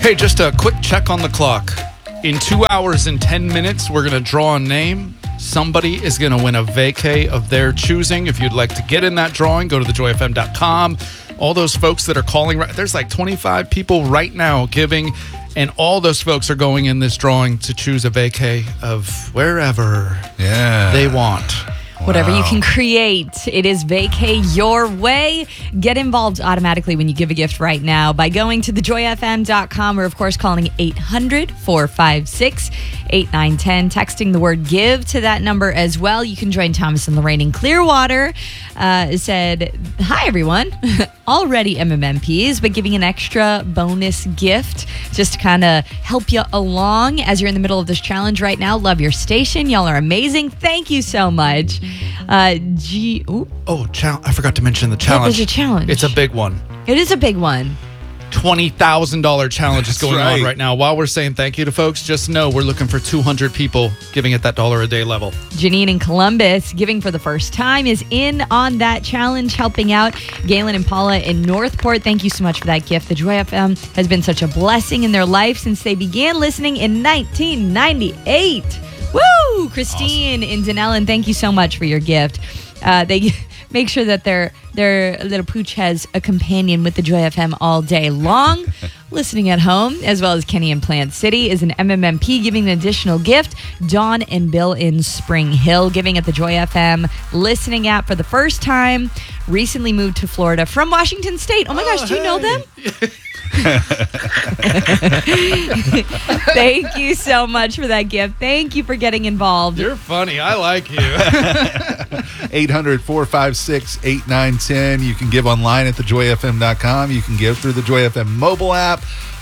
Hey, just a quick check on the clock. In 2 hours and 10 minutes, we're going to draw a name. Somebody is going to win a vacay of their choosing. If you'd like to get in that drawing, go to thejoyfm.com. All those folks that are calling, there's like 25 people right now giving, and all those folks are going in this drawing to choose a vacay of wherever they want. Whatever you can create. It is vacay your way. Get involved automatically when you give a gift right now by going to thejoyfm.com or, of course, calling 800-456-8910. Texting the word give to that number as well. You can join Thomas and Lorraine in Clearwater. Said, hi, everyone. Already MMMPs, but giving an extra bonus gift just to kind of help you along as you're in the middle of this challenge right now. Love your station. Y'all are amazing. Thank you so much. I forgot to mention the challenge. There's a challenge. It's a big one. It is a big one. $20,000 challenge is going on right now. While we're saying thank you to folks, just know we're looking for 200 people giving at that $1 a day level. Janine in Columbus, giving for the first time, is in on that challenge, helping out. Galen and Paula in Northport, thank you so much for that gift. The Joy FM has been such a blessing in their life since they began listening in 1998. Woo! Christine in Denellen, thank you so much for your gift. They make sure that their little pooch has a companion with the Joy FM all day long, listening at home, as well as Kenny in Plant City is an MMMP giving an additional gift. Dawn and Bill in Spring Hill giving at the Joy FM listening app for the first time. Recently moved to Florida from Washington State. Oh my gosh, do you know them? Thank you so much for that gift. Thank you for getting involved. You're funny. I like you. 800-456-8910. You can give online at thejoyfm.com. You can give through the Joy FM mobile app.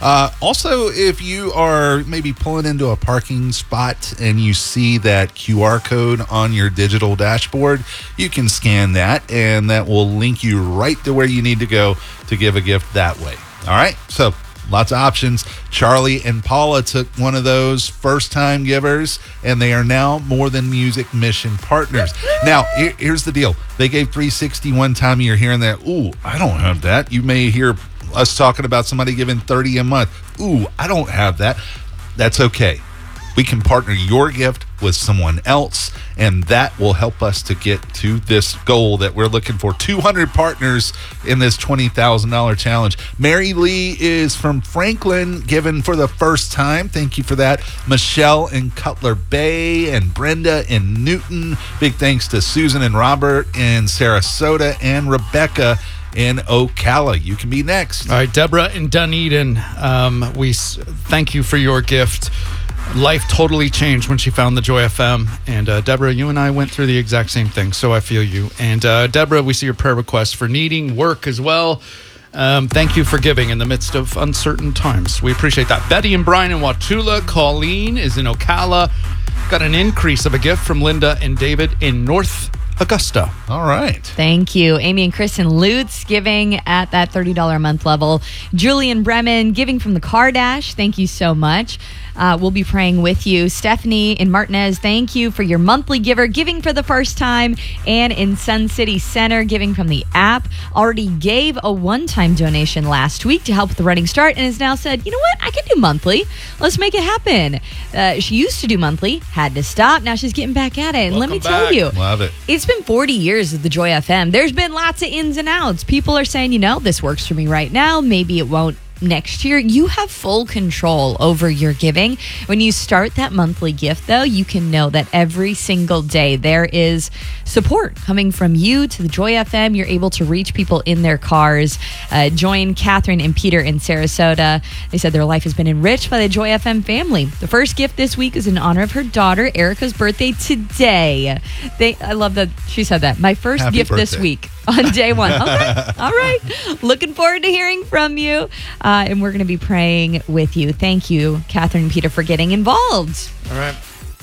Also, if you are maybe pulling into a parking spot and you see that QR code on your digital dashboard, you can scan that, and that will link you right to where you need to go to give a gift that way. All right, so lots of options. Charlie and Paula took one of those first-time givers, and they are now More Than Music Mission partners. Now, here's the deal. They gave $360 one time. You're hearing that, ooh, I don't have that. You may hear us talking about somebody giving $30 a month. Ooh, I don't have that. That's okay. We can partner your gift with someone else, and that will help us to get to this goal that we're looking for. 200 partners in this $20,000 challenge. Mary Lee is from Franklin, given for the first time. Thank you for that. Michelle in Cutler Bay and Brenda in Newton. Big thanks to Susan and Robert in Sarasota and Rebecca in Ocala. You can be next. All right, Deborah in Dunedin, we thank you for your gift. Life totally changed when she found the Joy FM. And Deborah, you and I went through the exact same thing, so I feel you. And Deborah, we see your prayer request for needing work as well. Thank you for giving in the midst of uncertain times. We appreciate that. Betty and Brian in Watula. Colleen is in Ocala. Got an increase of a gift from Linda and David in North Augusta. All right. Thank you. Amy and Chris in Lutz giving at that $30 a month level. Julian Bremen giving from the Car Dash. Thank you so much. We'll be praying with you. Stephanie in Martinez, thank you for your monthly giver, giving for the first time. And in Sun City Center, giving from the app. Already gave a one-time donation last week to help with the running start and has now said, you know what, I can do monthly. Let's make it happen. She used to do monthly, had to stop. Now she's getting back at it. And let me tell you, love it. It's been 40 years of the Joy FM. There's been lots of ins and outs. People are saying, you know, this works for me right now. Maybe it won't next year. You have full control over your giving. When you start that monthly gift, though, you can know that every single day there is support coming from you to the Joy FM. You're able to reach people in their cars. Join Catherine and Peter in Sarasota. They said their life has been enriched by the Joy FM family. The first gift this week is in honor of her daughter, Erica's birthday today. I love that she said that. My first Happy gift birthday. This week on day one. Okay. All right. Looking forward to hearing from you. And we're going to be praying with you. Thank you, Catherine and Peter, for getting involved. All right.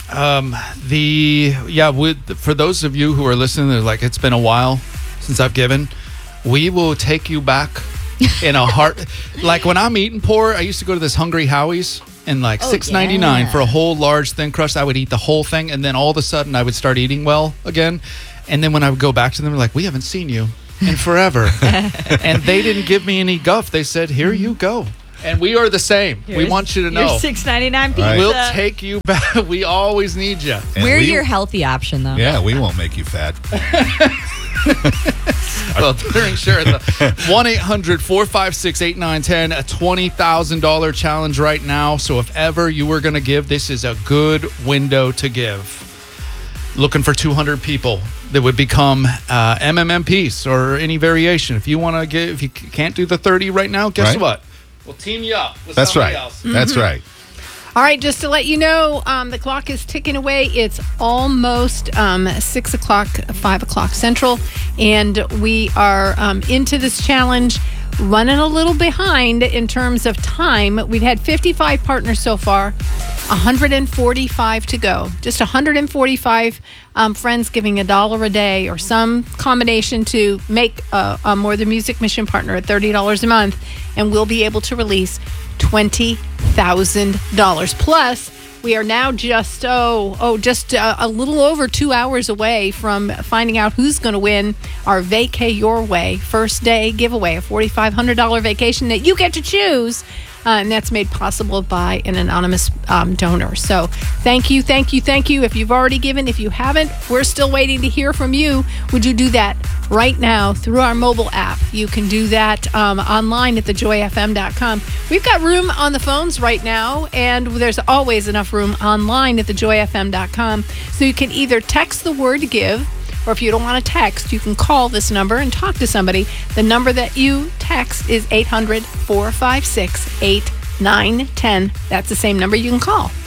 For those of you who are listening, they're like, it's been a while since I've given. We will take you back in a heart. Like when I'm eating poor, I used to go to this Hungry Howie's and like $6.99 for a whole large thin crust. I would eat the whole thing, and then all of a sudden I would start eating well again. And then when I would go back to them, they're like, we haven't seen you in forever. And they didn't give me any guff. They said, here you go. And we are the same. We want you to know. Your $6.99 pizza. Right. We'll take you back. We always need you. And We're we- your healthy option, though. Yeah, we won't make you fat. Well, during sure. 1-800-456-8910. A $20,000 challenge right now. So if ever you were going to give, this is a good window to give. Looking for 200 people that would become MMMPs or any variation. If you want to give, if you can't do the 30 right now, guess Right. what? We'll team you up with That's somebody right. else. That's right. All right, just to let you know, the clock is ticking away. It's almost 6 o'clock, 5 o'clock Central, and we are into this challenge, running a little behind in terms of time. We've had 55 partners so far, 145 to go. Just 145 friends giving $1 a day or some combination to make a More Than Music mission partner at $30 a month, and we'll be able to release $20,000. Plus, we are now just a little over 2 hours away from finding out who's going to win our Vacay Your Way first day giveaway, a $4,500 vacation that you get to choose. And that's made possible by an anonymous donor. So thank you. If you've already given, if you haven't, we're still waiting to hear from you. Would you do that right now through our mobile app? You can do that online at thejoyfm.com. We've got room on the phones right now, and there's always enough room online at thejoyfm.com. So you can either text the word give, or if you don't want to text, you can call this number and talk to somebody. The number that you text is 800-456-8910. That's the same number you can call.